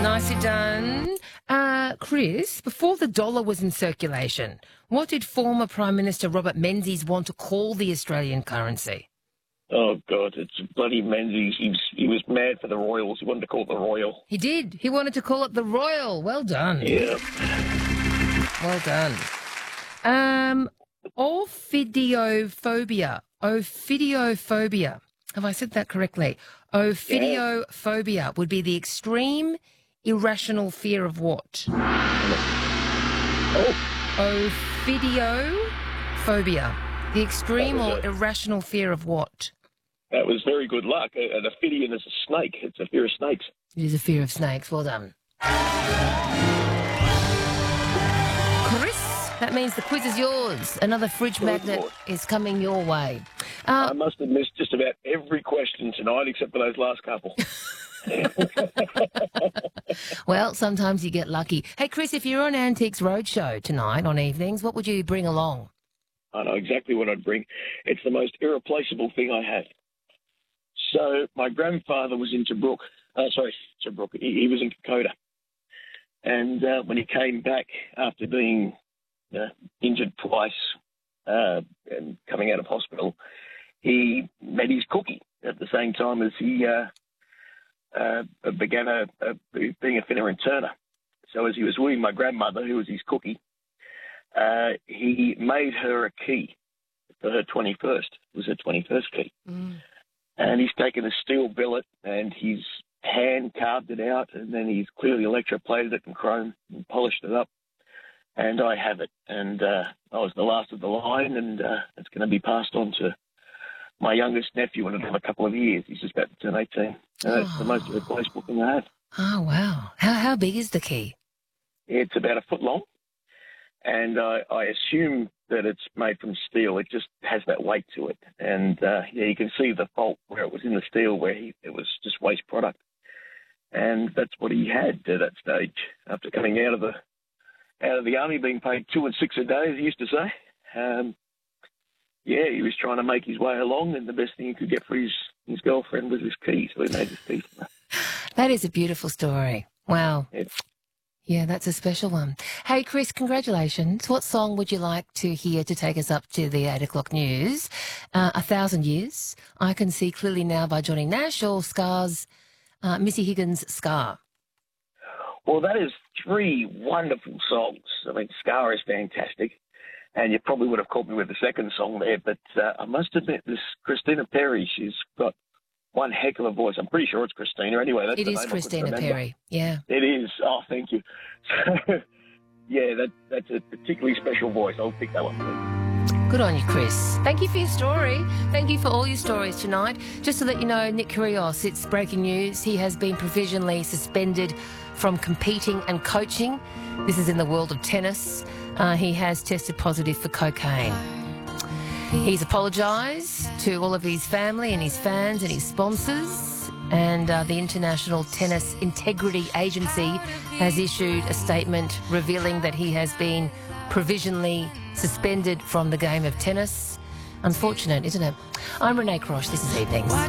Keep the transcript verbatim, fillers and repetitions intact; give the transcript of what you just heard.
Nicely done. Uh, Chris, before the dollar was in circulation, what did former Prime Minister Robert Menzies want to call the Australian currency? Oh, God, it's bloody Menzies. He was, he was mad for the Royals. He wanted to call it the Royal. He did. He wanted to call it the Royal. Well done. Yeah. Well done. Um, Ophidiophobia. Ophidiophobia. Have I said that correctly? Ophidiophobia would be the extreme irrational fear of what? Oh, Ophidiophobia. The extreme or a- irrational fear of what? that was very good luck. An ophidian is a snake. It's a fear of snakes. It is a fear of snakes. Well done. Chris, that means the quiz is yours. Another fridge Good magnet Lord. is coming your way. I Uh, must have missed just about every question tonight except for those last couple. well, sometimes you get lucky. Hey, Chris, if you're on Antiques Roadshow tonight on evenings, what would you bring along? I know exactly what I'd bring. It's the most irreplaceable thing I have. So my grandfather was in Tobruk. Uh, sorry, Tobruk. He, he was in Kokoda. And uh, when he came back after being uh, injured twice uh, and coming out of hospital, he met his cookie at the same time as he uh, uh, began a, a, being a fitter and turner. So as he was wooing my grandmother, who was his cookie, uh, he made her a key for her twenty-first. It was her twenty-first key. Mm. And he's taken a steel billet and he's hand carved it out, and then he's clearly electroplated it in chrome and polished it up. And I have it. And uh, I was the last of the line, and uh, it's going to be passed on to my youngest nephew in another couple of years. He's just about to turn eighteen. And that's Oh. the most irreplaceable thing I have. Oh, wow. How, how big is the key? It's about a foot long, and I, I assume that it's made from steel. It just has that weight to it. And, uh, yeah, you can see the fault where it was in the steel, where he, it was just waste product. And that's what he had at that stage after coming out of the out of the army, being paid two and six a day, as he used to say. Um, yeah, he was trying to make his way along, and the best thing he could get for his, his girlfriend was his key, so he made his key for her. That is a beautiful story. Wow. It's Yeah, that's a special one. Hey, Chris, congratulations. What song would you like to hear to take us up to the eight o'clock news? Uh, A Thousand Years, I Can See Clearly Now by Johnny Nash, or Scar's, uh, Missy Higgins' Scar? Well, that is three wonderful songs. I mean, Scar is fantastic, and you probably would have caught me with the second song there, but uh, I must admit, this Christina Perri, she's got one heck of a voice. I'm pretty sure it's Christina. Anyway, that's It the is name I couldn't Christina remember. Perri, yeah. It is. Oh, thank you. So, yeah, that, that's a particularly special voice. I'll pick that one, please. Good on you, Chris. Thank you for your story. Thank you for all your stories tonight. Just to let you know, Nick Kyrgios, it's breaking news. He has been provisionally suspended from competing and coaching. This is in the world of tennis. Uh, he has tested positive for cocaine. He's apologised to all of his family and his fans and his sponsors. And uh, the International Tennis Integrity Agency has issued a statement revealing that he has been provisionally suspended from the game of tennis. Unfortunate, isn't it? I'm Renee Crosh. This is Evenings.